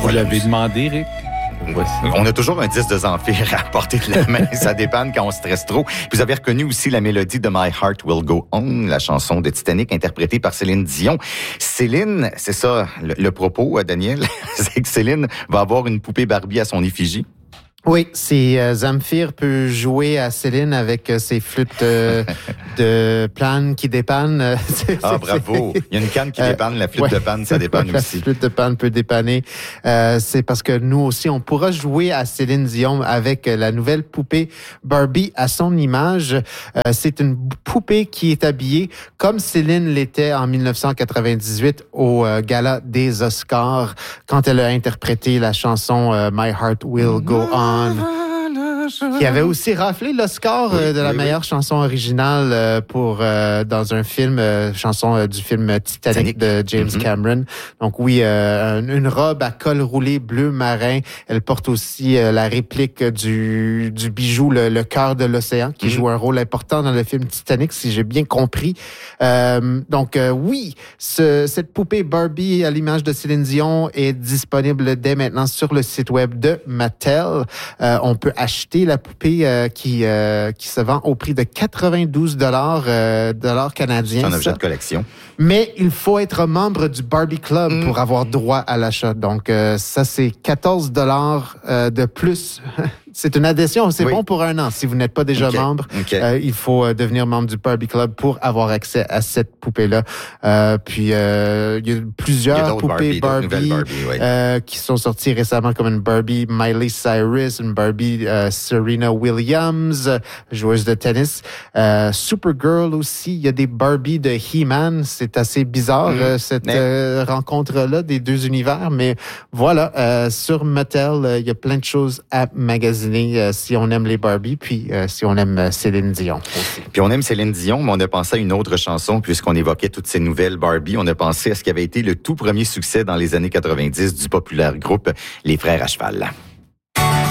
Vous l'avez demandé, Rick? Voici. On a toujours un disque de Zamfir à portée de la main. Ça dépanne quand on stresse trop. Vous avez reconnu aussi la mélodie de My Heart Will Go On, la chanson de Titanic interprétée par Céline Dion. Céline, c'est ça le propos, Daniel, c'est que Céline va avoir une poupée Barbie à son effigie. Oui, Zamfir peut jouer à Céline avec ses flûtes de panne qui dépannent. Bravo! Il y a une canne qui dépanne, la flûte de panne, ça dépanne aussi. La flûte de panne peut dépanner. C'est parce que nous aussi, on pourra jouer à Céline Dion avec la nouvelle poupée Barbie à son image. C'est une poupée qui est habillée comme Céline l'était en 1998 au gala des Oscars quand elle a interprété la chanson My Heart Will Go On. Qui avait aussi raflé l'Oscar de la meilleure chanson originale dans un film, chanson du film Titanic de James Cameron. Donc oui, une robe à col roulé bleu marin. Elle porte aussi la réplique du bijou, le cœur de l'océan, qui joue un rôle important dans le film Titanic, si j'ai bien compris. Donc oui, cette poupée Barbie à l'image de Céline Dion est disponible dès maintenant sur le site web de Mattel. On peut acheter la poupée qui se vend au prix de 92 dollars canadiens. C'est un objet de collection. Mais il faut être membre du Barbie Club pour avoir droit à l'achat. Donc ça, c'est 14 dollars de plus. C'est une adhésion, c'est bon pour un an. Si vous n'êtes pas déjà membre, il faut devenir membre du Barbie Club pour avoir accès à cette poupée-là. Puis il y a plusieurs poupées Barbie qui sont sorties récemment, comme une Barbie Miley Cyrus, une Barbie Serena Williams, joueuse de tennis. Supergirl aussi, il y a des Barbie de He-Man. C'est assez bizarre, cette rencontre-là des deux univers. Mais voilà, sur Mattel, il y a plein de choses à magasiner si on aime les Barbie, puis si on aime Céline Dion aussi. Puis on aime Céline Dion, mais on a pensé à une autre chanson, puisqu'on évoquait toutes ces nouvelles Barbie. On a pensé à ce qui avait été le tout premier succès dans les années 90 du populaire groupe Les Frères à cheval.